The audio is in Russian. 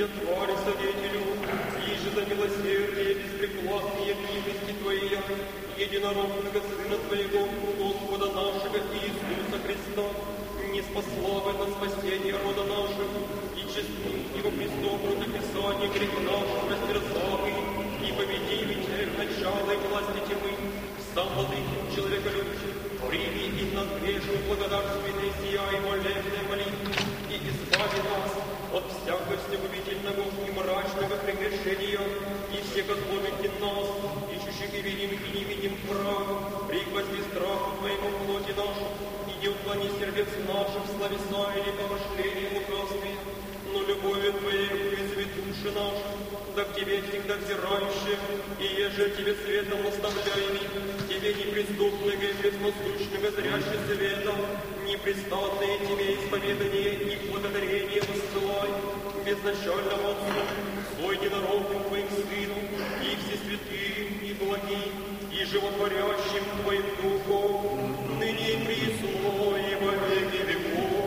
я твари свидетелю, и же за милосердие беспреклонные милости Твоя, единородного Сына Твоего, Господа нашего Иисуса Христа, не спасла бы на спасение рода нашего, и честным Его Христом протописание грех наших растерзал и победили тех начала и власти тьмы, сам владыки человеколюбчик, прими и нас грешную благодарственной сия и молебной молитвы, и избави нас от всякого всегубительного и мрачного прегрешения, и всех озлобите нас, ищущих и видимых и невидим прав, прихвости страху Твоему в плоти нашу, и не уклони сердец наших в словеса или помышления лукавствия, но любовью Твоей вызови души наши, да к Тебе всегда взирающие, и еже Тебе светом наставляемый, Тебе неприступного и безмосущного зрящий светом, непрестанное Тебе исповедание и благодарение высылай, безначальному Отцу, свой единородным Твоим Сыну, и все святым, и благим, и животворящим Твоим Духом,